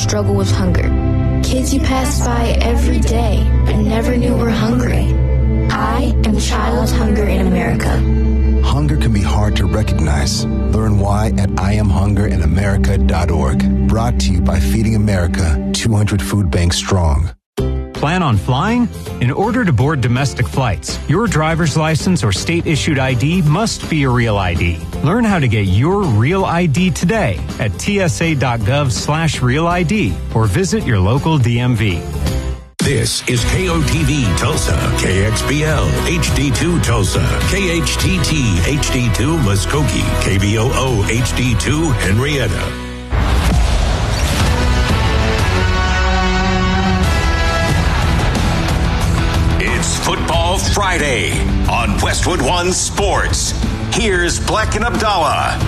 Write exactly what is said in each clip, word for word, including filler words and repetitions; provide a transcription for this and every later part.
struggle with hunger. Kids you pass by every day but never knew were hungry. I am Child Hunger in America. Hunger can be hard to recognize. Learn why at I am hunger in america dot org. Brought to you by Feeding America, two hundred Food Banks Strong. Plan on flying? In order to board domestic flights, your driver's license or state-issued I D must be a real I D. Learn how to get your real I D today at tsa.gov slash real ID or visit your local D M V. This is K O T V Tulsa, K X B L H D two Tulsa, K H T T H D two Muskogee, K B O O H D two Henrietta. It's Football Friday on Westwood One Sports. Here's Bleck and Abdallah.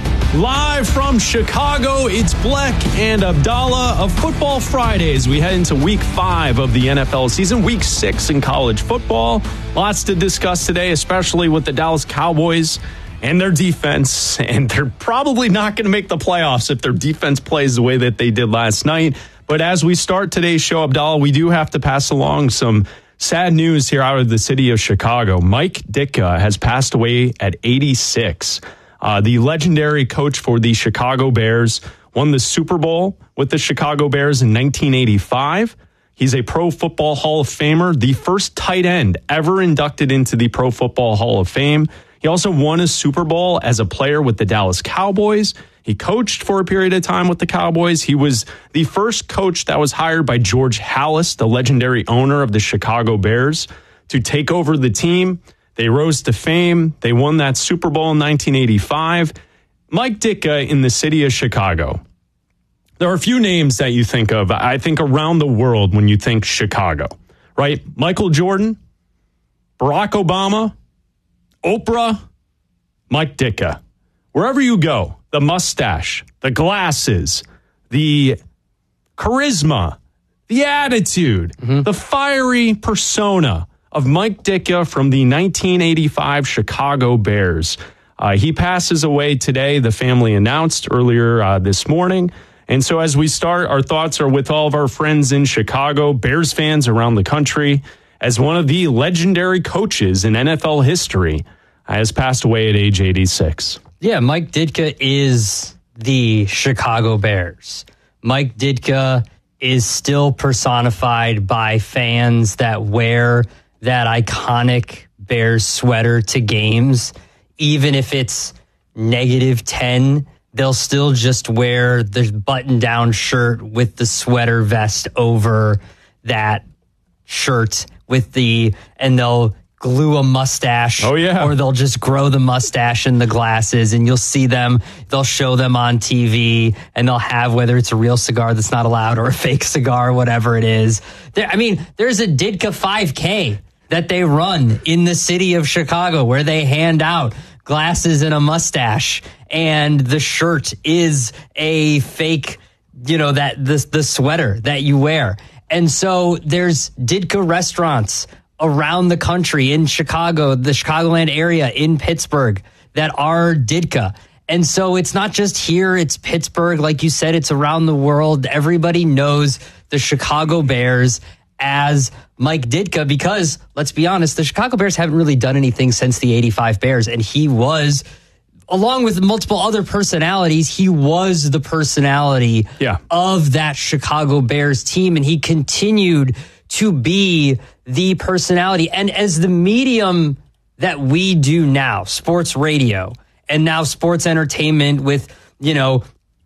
Live from Chicago, it's Bleck and Abdallah of Football Fridays. We head into week five of the N F L season, week six in college football. Lots to discuss today, especially with the Dallas Cowboys and their defense. And they're probably not going to make the playoffs if their defense plays the way that they did last night. But as we start today's show, Abdallah, we do have to pass along some sad news here out of the city of Chicago. Mike Ditka has passed away at eighty-six. Uh, the legendary coach for the Chicago Bears won the Super Bowl with the Chicago Bears in nineteen eighty-five. He's a Pro Football Hall of Famer, the first tight end ever inducted into the Pro Football Hall of Fame. He also won a Super Bowl as a player with the Dallas Cowboys. He coached for a period of time with the Cowboys. He was the first coach that was hired by George Halas, the legendary owner of the Chicago Bears, to take over the team. They rose to fame. They won that Super Bowl in nineteen eighty-five. Mike Ditka in the city of Chicago. There are a few names that you think of, I think, around the world when you think Chicago, right? Michael Jordan, Barack Obama, Oprah, Mike Ditka. Wherever you go, the mustache, the glasses, the charisma, the attitude, mm-hmm. the fiery persona of Mike Ditka from the nineteen eighty-five Chicago Bears. Uh, he passes away today, the family announced earlier uh, this morning. And so as we start, our thoughts are with all of our friends in Chicago, Bears fans around the country, as one of the legendary coaches in N F L history has passed away at age eighty-six. Yeah, Mike Ditka is the Chicago Bears. Mike Ditka is still personified by fans that wear that iconic Bears sweater to games. Even if it's negative ten, they'll still just wear the button-down shirt with the sweater vest over that shirt with the, and they'll glue a mustache. Oh, yeah. Or they'll just grow the mustache and the glasses, and you'll see them. They'll show them on T V, and they'll have, whether it's a real cigar that's not allowed or a fake cigar, whatever it is. There, I mean, there's a Ditka five K that they run in the city of Chicago where they hand out glasses and a mustache, and the shirt is a fake, you know, that the, the sweater that you wear. And so there's Ditka restaurants around the country, in Chicago, the Chicagoland area, in Pittsburgh, that are Ditka. And so it's not just here, it's Pittsburgh. Like you said, it's around the world. Everybody knows the Chicago Bears as Mike Ditka because, let's be honest, the Chicago Bears haven't really done anything since the eighty-five Bears. And he was, along with multiple other personalities, he was the personality yeah. of that Chicago Bears team. And he continued to be the personality. And as the medium that we do now, sports radio, and now sports entertainment with, you know,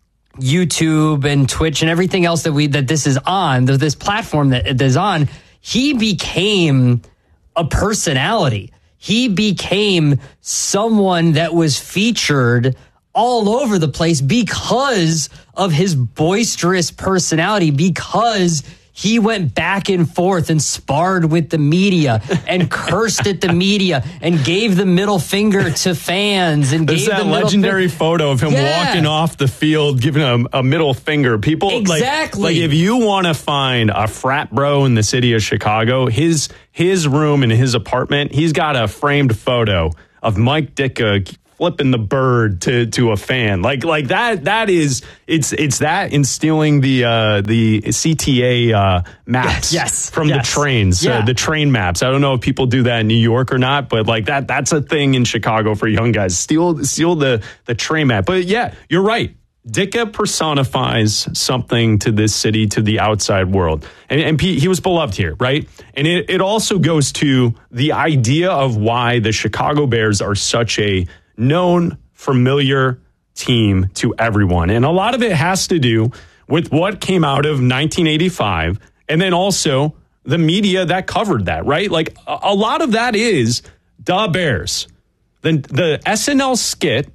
YouTube and Twitch and everything else that we that this is on, this platform that is on, he became a personality. He became someone that was featured all over the place because of his boisterous personality, because he went back and forth and sparred with the media and cursed at the media and gave the middle finger to fans. And There's gave that the legendary fin- photo of him yeah. walking off the field, giving a, a middle finger. People exactly. like, like if you want to find a frat bro in the city of Chicago, his his room in his apartment, he's got a framed photo of Mike Ditka flipping the bird to to a fan. Like like that that is it's it's that instilling the uh, the C T A uh, maps yes, from yes. the trains, yeah. uh, the train maps. I don't know if people do that in New York or not, but like that that's a thing in Chicago for young guys. Steal steal the the train map. But yeah, you're right. Ditka personifies something to this city, to the outside world. And, and Pete, he was beloved here, right? And it, it also goes to the idea of why the Chicago Bears are such a known, familiar team to everyone. And a lot of it has to do with what came out of nineteen eighty-five and then also the media that covered that, right? Like a, a lot of that is the Bears. The, the S N L skit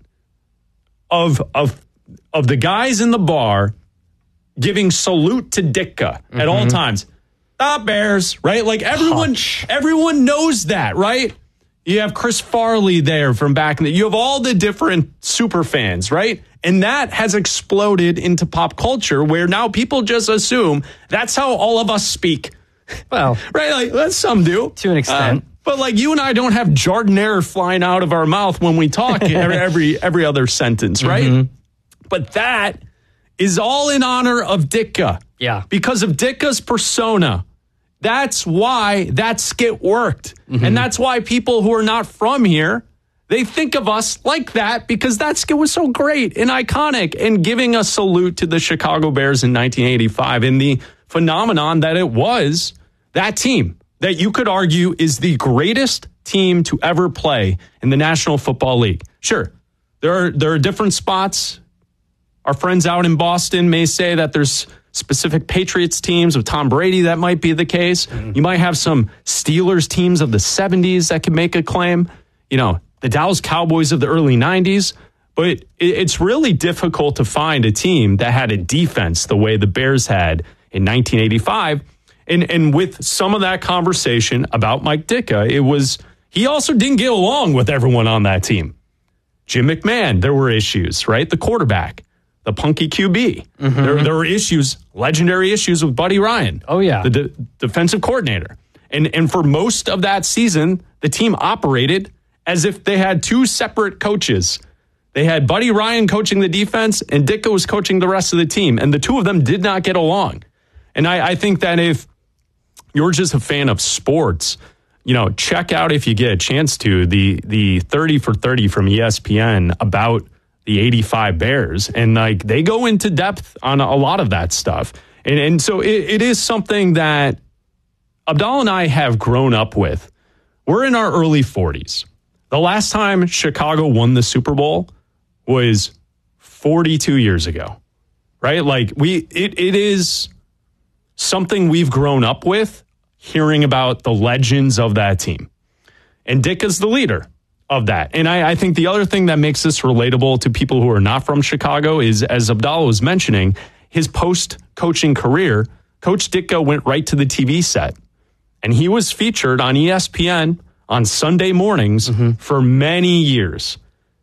of of of the guys in the bar giving salute to Ditka mm-hmm. at all times. The Bears, right? Like everyone, Hunch. everyone knows that, right? You have Chris Farley there from back in the, you have all the different super fans, right? And that has exploded into pop culture where now people just assume that's how all of us speak. Well, right? Like that's some do. To an extent. Uh, but like you and I don't have Jardiniere flying out of our mouth when we talk every, every, every other sentence, right? Mm-hmm. But that is all in honor of Ditka. Yeah. Because of Ditka's persona. That's why that skit worked. Mm-hmm. And that's why people who are not from here, they think of us like that because that skit was so great and iconic and giving a salute to the Chicago Bears in nineteen eighty-five and the phenomenon that it was that team that you could argue is the greatest team to ever play in the National Football League. Sure, there are there are different spots. Our friends out in Boston may say that there's specific Patriots teams with Tom Brady. That might be the case. Mm-hmm. You might have some Steelers teams of the seventies that can make a claim. You know, the Dallas Cowboys of the early nineties. But it, it's really difficult to find a team that had a defense the way the Bears had in nineteen eighty-five. And, and with some of that conversation about Mike Ditka, it was he also didn't get along with everyone on that team. Jim McMahon, there were issues, right? The quarterback. The punky Q B. Mm-hmm. There, there were issues, legendary issues with Buddy Ryan. Oh, yeah. The de- defensive coordinator. And, and for most of that season, the team operated as if they had two separate coaches. They had Buddy Ryan coaching the defense and Ditka was coaching the rest of the team. And the two of them did not get along. And I, I think that if you're just a fan of sports, you know, check out if you get a chance to the the thirty for thirty from E S P N about the eighty-five Bears, and like they go into depth on a lot of that stuff. And, and so it, it is something that Abdallah and I have grown up with. We're in our early forties. The last time Chicago won the Super Bowl was forty-two years ago, right? Like we, it, it is something we've grown up with, hearing about the legends of that team. And Dick is the leader of that. And I, I think the other thing that makes this relatable to people who are not from Chicago is, as Abdallah was mentioning, his post-coaching career, Coach Ditka went right to the T V set. And he was featured on E S P N on Sunday mornings mm-hmm. for many years.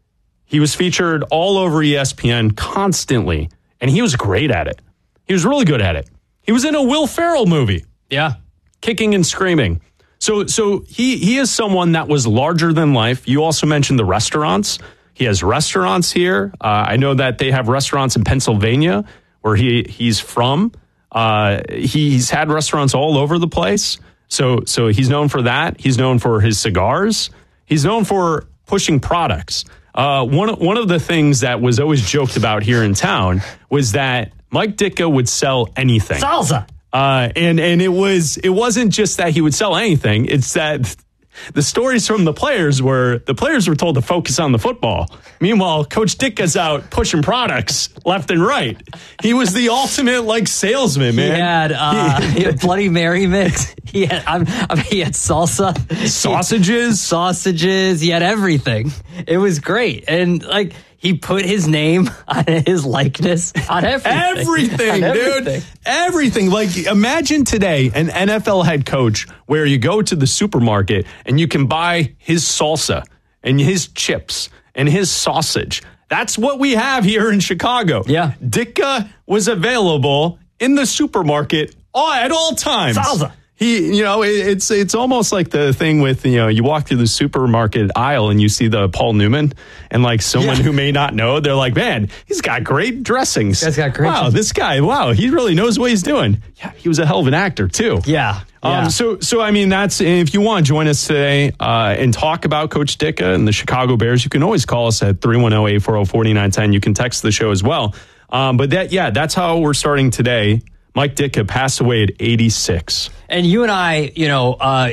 He was featured all over E S P N constantly, and he was great at it. He was really good at it. He was in a Will Ferrell movie. Yeah. Kicking and screaming. So so he he is someone that was larger than life. You also mentioned the restaurants. He has restaurants here. Uh, I know that they have restaurants in Pennsylvania where he he's from. Uh, he's had restaurants all over the place. So so he's known for that. He's known for his cigars. He's known for pushing products. Uh, one one of the things that was always joked about here in town was that Mike Ditka would sell anything. Salsa. Uh, and and it was it wasn't just that he would sell anything. It's that the stories from the players were the players were told to focus on the football. Meanwhile, Coach Ditka's out pushing products left and right. He was the ultimate like salesman, man. He had, uh, he had Bloody Mary mix. He had I mean, he had salsa, sausages, he had sausages. He had everything. It was great, and like. He put his name on his likeness on everything. Everything, on dude. Everything. Everything. Like, imagine today an N F L head coach where you go to the supermarket and you can buy his salsa and his chips and his sausage. That's what we have here in Chicago. Yeah. Ditka was available in the supermarket all, at all times. Salsa. He, you know, it, it's it's almost like the thing with, you know, you walk through the supermarket aisle and you see the Paul Newman, and like someone yeah. who may not know, they're like, man, he's got great dressings. He's got great. Wow, this guy, wow, he really knows what he's doing. Yeah, he was a hell of an actor too. Yeah. yeah. Um, so, so I mean, that's, if you want to join us today uh, and talk about Coach Ditka and the Chicago Bears, you can always call us at three one zero, eight four zero, four nine one zero. You can text the show as well. Um, but that, yeah, that's how we're starting today. Mike Ditka passed away at eighty-six. And you and I, you know, uh,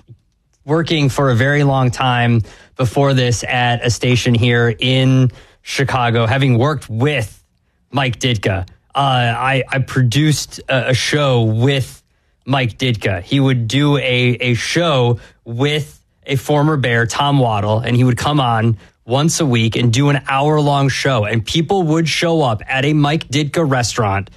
working for a very long time before this at a station here in Chicago, having worked with Mike Ditka, uh, I, I produced a, a show with Mike Ditka. He would do a, a show with a former Bear, Tom Waddle, and he would come on once a week and do an hour-long show. And people would show up at a Mike Ditka restaurant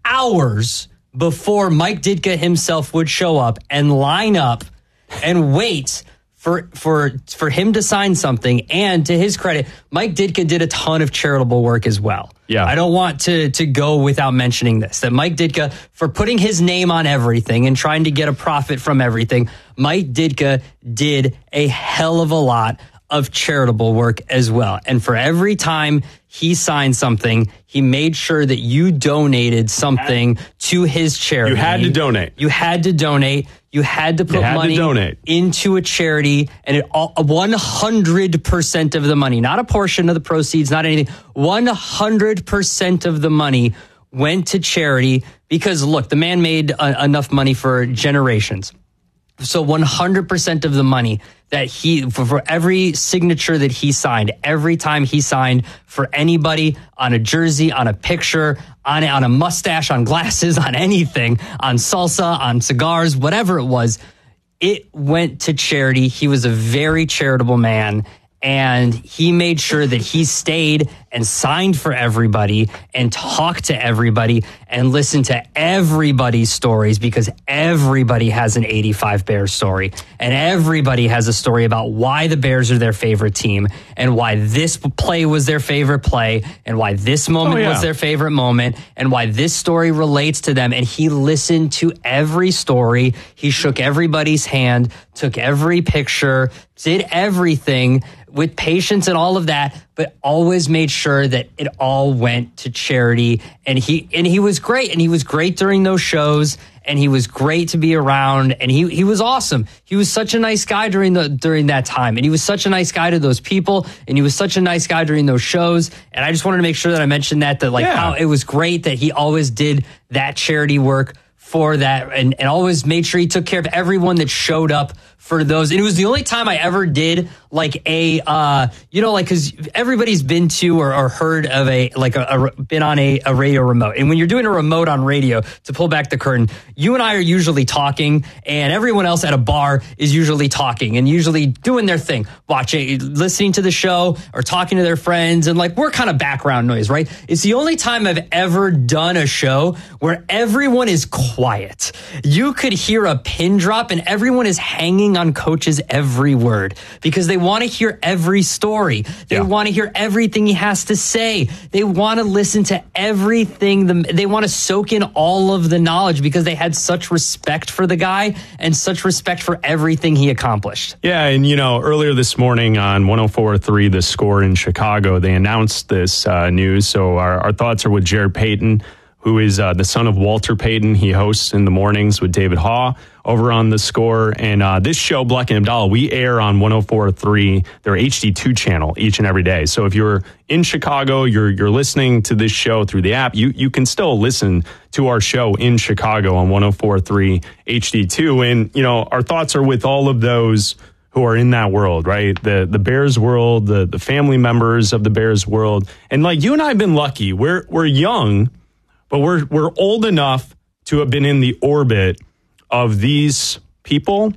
hours before Mike Ditka himself would show up and line up and wait for for for him to sign something. And to his credit, Mike Ditka did a ton of charitable work as well. Yeah. I don't want to to go without mentioning this, that Mike Ditka, for putting his name on everything and trying to get a profit from everything, Mike Ditka did a hell of a lot of charitable work as well. And for every time he signed something, he made sure that you donated something to his charity. You had to donate. You had to donate. You had to put had money to donate. into a charity, and it all one hundred percent of the money, not a portion of the proceeds, not anything, one hundred percent of the money went to charity, because look, the man made a, enough money for generations. So one hundred percent of the money that he, for, for every signature that he signed, every time he signed for anybody on a jersey, on a picture, on a, on a mustache, on glasses, on anything, on salsa, on cigars, whatever it was, it went to charity. He was a very charitable man. And he made sure that he stayed and signed for everybody and talked to everybody and listened to everybody's stories, because everybody has an eighty-five Bears story, and everybody has a story about why the Bears are their favorite team and why this play was their favorite play and why this moment oh, yeah. was their favorite moment and why this story relates to them. And he listened to every story. He shook everybody's hand, took every picture, did everything with patience and all of that, but always made sure that it all went to charity. And he and he was great. And he was great during those shows. And he was great to be around. And he he was awesome. He was such a nice guy during the during that time. And he was such a nice guy to those people. And he was such a nice guy during those shows. And I just wanted to make sure that I mentioned that, that like yeah. how it was great that he always did that charity work for that, and, and always made sure he took care of everyone that showed up for those. And it was the only time I ever did like a, uh, you know, like, cause everybody's been to or, or heard of a, like a, a, been on a, a radio remote. And when you're doing a remote on radio, to pull back the curtain, you and I are usually talking, and everyone else at a bar is usually talking and usually doing their thing, watching, listening to the show or talking to their friends. And like, we're kind of background noise, right? It's the only time I've ever done a show where everyone is quiet. You could hear a pin drop and everyone is hanging on Coach's every word, because they want to hear every story. They yeah. want to hear everything he has to say. They want to listen to everything. The, they want to soak in all of the knowledge, because they had such respect for the guy and such respect for everything he accomplished. Yeah, and you know, earlier this morning on one oh four point three The Score in Chicago, they announced this uh, news. So our, our thoughts are with Jared Payton, who is uh, the son of Walter Payton. He hosts in the mornings with David Haw over on The Score. And uh, this show, Bleck and Abdallah, we air on one oh four point three, their H D two channel, each and every day. So if you're in Chicago, you're you're listening to this show through the app, you, you can still listen to our show in Chicago on one oh four point three H D two. And, you know, our thoughts are with all of those who are in that world, right? The the Bears world, the the family members of the Bears world. And like you and I have been lucky. We're we're young, but we're we're old enough to have been in the orbit of these people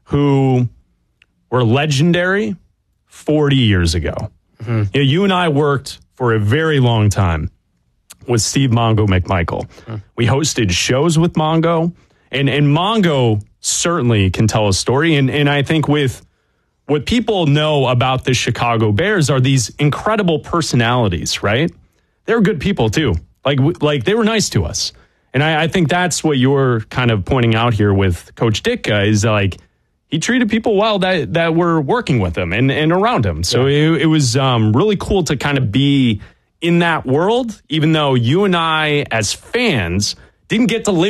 who were legendary forty years ago. Mm-hmm. You know, you and I worked for a very long time with Steve Mongo McMichael. Mm-hmm. We hosted shows with Mongo, and, and Mongo certainly can tell a story. And, and I think with what people know about the Chicago Bears are these incredible personalities, right? They're good people too. Like, like they were nice to us. And I, I think that's what you're kind of pointing out here with Coach Ditka is like, he treated people well that, that were working with him and, and around him. So yeah. it, it was um, really cool to kind of be in that world, even though you and I, as fans, didn't get to live